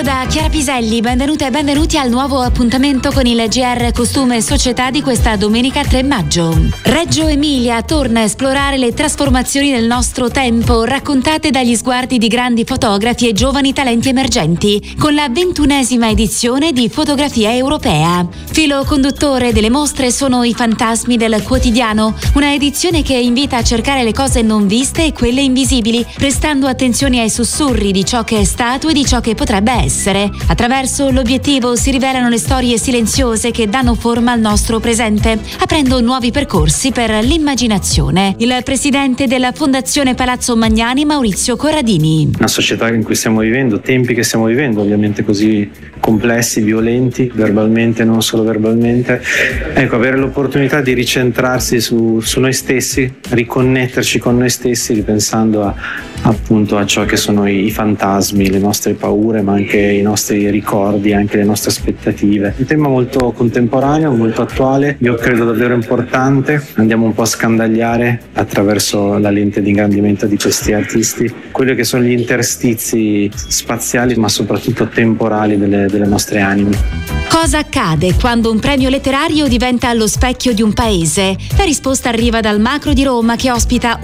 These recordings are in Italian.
da Chiara Piselli, benvenute e benvenuti al nuovo appuntamento con il GR Costume e Società di questa domenica 3 maggio. Reggio Emilia torna a esplorare le trasformazioni del nostro tempo, raccontate dagli sguardi di grandi fotografi e giovani talenti emergenti, con la 21esima edizione di Fotografia Europea. Filo conduttore delle mostre sono i fantasmi del quotidiano, una edizione che invita a cercare le cose non viste e quelle invisibili, prestando attenzione ai sussurri di ciò che è stato e di ciò che potrebbe essere. Attraverso l'obiettivo si rivelano le storie silenziose che danno forma al nostro presente, aprendo nuovi percorsi per l'immaginazione. Il presidente della Fondazione Palazzo Magnani, Maurizio Corradini. Una società in cui stiamo vivendo, tempi che stiamo vivendo, ovviamente così complessi, violenti, verbalmente, non solo verbalmente. Ecco, avere l'opportunità di ricentrarsi su noi stessi, riconnetterci con noi stessi, ripensando appunto a ciò che sono i fantasmi, le nostre paure, ma anche i nostri ricordi, anche le nostre aspettative. Un tema molto contemporaneo, molto attuale, io credo davvero importante. Andiamo un po' a scandagliare attraverso la lente di ingrandimento di questi artisti quelli che sono gli interstizi spaziali, ma soprattutto temporali delle nostre anime. Cosa accade quando un premio letterario diventa lo specchio di un paese? La risposta arriva dal Macro di Roma, che ospita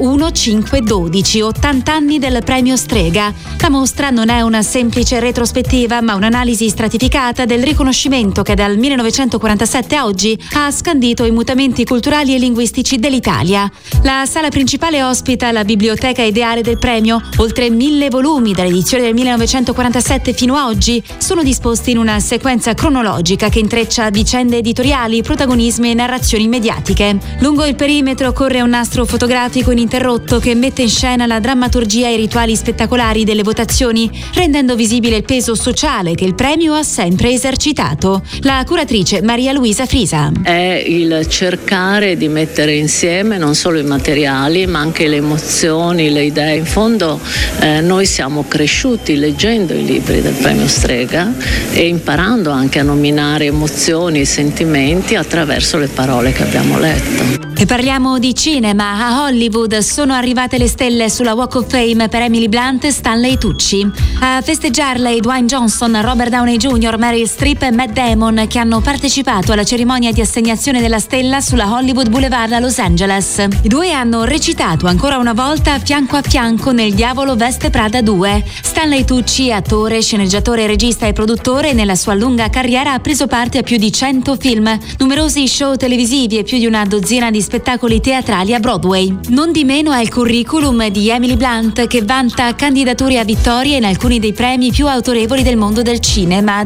1-5-12, 80 anni del premio Strega. La mostra non è una semplice retrospettiva, ma un'analisi stratificata del riconoscimento che dal 1947 a oggi ha scandito i mutamenti culturali e linguistici dell'Italia. La sala principale ospita la biblioteca ideale del premio. Oltre 1000 volumi dall'edizione del 1947 fino a oggi sono disposti in una sequenza cronologica che intreccia vicende editoriali, protagonismi e narrazioni mediatiche. Lungo il perimetro corre un nastro fotografico ininterrotto che mette in scena la drammaturgia e i rituali spettacolari delle votazioni, rendendo visibile il peso sociale che il premio ha sempre esercitato. La curatrice Maria Luisa Frisa. È il cercare di mettere insieme non solo i materiali, ma anche le emozioni, le idee. In fondo noi siamo cresciuti leggendo i libri del premio Strega e imparando anche a nominare emozioni e sentimenti attraverso le parole che abbiamo letto. E parliamo di cinema. A Hollywood sono arrivate le stelle sulla Walk of Fame per Emily Blunt e Stanley Tucci. A festeggiarle Dwayne Johnson, Robert Downey Jr., Meryl Streep e Matt Damon, che hanno partecipato alla cerimonia di assegnazione della stella sulla Hollywood Boulevard a Los Angeles. I due hanno recitato ancora una volta fianco a fianco nel Diavolo veste Prada 2. Stanley Tucci, attore, sceneggiatore, regista e produttore, nella sua lunga carriera ha preso parte a più di 100 film, numerosi show televisivi e più di una dozzina di spettacoli teatrali a Broadway. Non di meno è il curriculum di Emily Blunt, che vanta candidature a vittoria in alcuni dei premi più autorevoli del mondo del cinema,